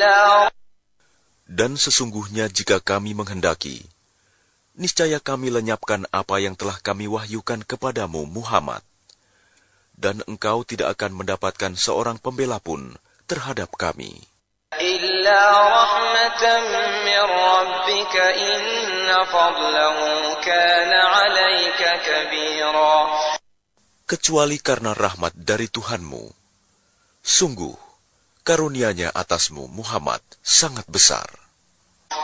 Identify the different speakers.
Speaker 1: Dan sesungguhnya jika kami menghendaki, niscaya kami lenyapkan apa yang telah kami wahyukan kepadamu, Muhammad. Dan engkau tidak akan mendapatkan seorang pembela pun terhadap kami. Kecuali karena rahmat dari Tuhanmu. Sungguh, karunia-Nya atasmu, Muhammad, sangat besar.